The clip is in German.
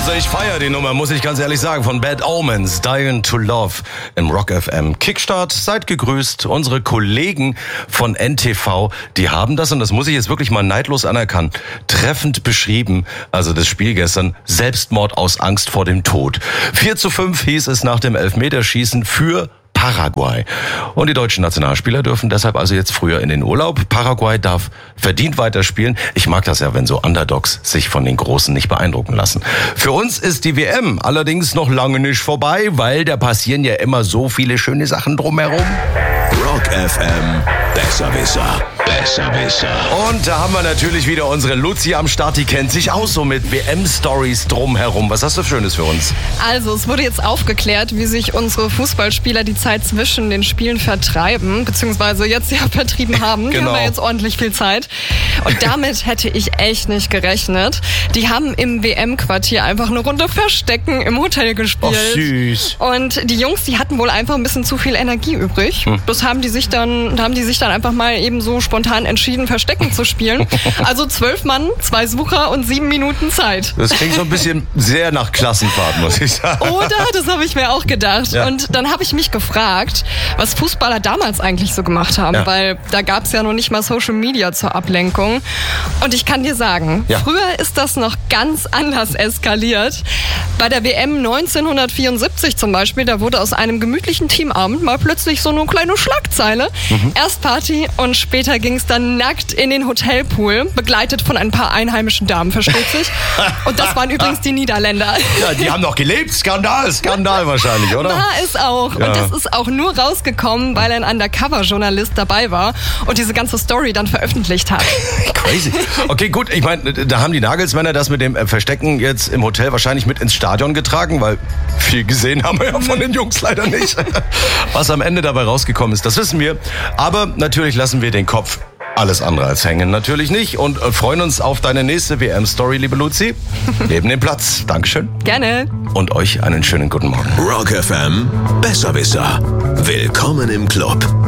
Also ich feiere die Nummer, muss ich ganz ehrlich sagen, von Bad Omens, Dying to Love im Rock FM. Kickstart, seid gegrüßt. Unsere Kollegen von NTV, die haben das, und das muss ich jetzt wirklich mal neidlos anerkennen, treffend beschrieben. Also das Spiel gestern, Selbstmord aus Angst vor dem Tod. 4:5 hieß es nach dem Elfmeterschießen für Paraguay. Und die deutschen Nationalspieler dürfen deshalb also jetzt früher in den Urlaub. Paraguay darf verdient weiterspielen. Ich mag das ja, wenn so Underdogs sich von den Großen nicht beeindrucken lassen. Für uns ist die WM allerdings noch lange nicht vorbei, weil da passieren ja immer so viele schöne Sachen drumherum. Rock FM, Besserwisser. Besserwisser. Und da haben wir natürlich wieder unsere Luzi am Start, die kennt sich aus so mit WM-Stories drumherum. Was hast du Schönes für uns? Also, es wurde jetzt aufgeklärt, wie sich unsere Fußballspieler die Zeit zwischen den Spielen vertreiben, beziehungsweise jetzt ja vertrieben haben. Die haben ja jetzt ordentlich viel Zeit. Und damit hätte ich echt nicht gerechnet. Die haben im WM-Quartier einfach eine Runde Verstecken im Hotel gespielt. Ach, süß. Und die Jungs, die hatten wohl einfach ein bisschen zu viel Energie übrig. Das haben die sich dann einfach mal eben so spontan entschieden, Verstecken zu spielen. Also 12 Mann, 2 Sucher und 7 Minuten Zeit. Das klingt so ein bisschen sehr nach Klassenfahrt, muss ich sagen. Oder? Das habe ich mir auch gedacht. Ja. Und dann habe ich mich gefragt, was Fußballer damals eigentlich so gemacht haben, weil da gab es ja noch nicht mal Social Media zur Ablenkung. Und ich kann dir sagen, früher ist das noch ganz anders eskaliert. Bei der WM 1974 zum Beispiel, da wurde aus einem gemütlichen Teamabend mal plötzlich so eine kleine Schlagzeile. Erst Party und später ging es dann nackt in den Hotelpool, begleitet von ein paar einheimischen Damen, versteht sich. Und das waren übrigens die Niederländer. Ja, die haben doch gelebt. Skandal wahrscheinlich, oder? War es auch. Ja. Und das ist auch nur rausgekommen, weil ein Undercover-Journalist dabei war und diese ganze Story dann veröffentlicht hat. Crazy. Okay, gut. Ich meine, da haben die Nagelsmänner das mit dem Verstecken jetzt im Hotel wahrscheinlich mit ins Stadion getragen, weil viel gesehen haben wir ja von den Jungs leider nicht. Was am Ende dabei rausgekommen ist, das wissen wir. Aber natürlich lassen wir den Kopf alles andere als hängen, natürlich nicht. Und freuen uns auf deine nächste WM-Story, liebe Luzi. Neben dem Platz. Dankeschön. Gerne. Und euch einen schönen guten Morgen. Rock FM, Besserwisser. Willkommen im Club.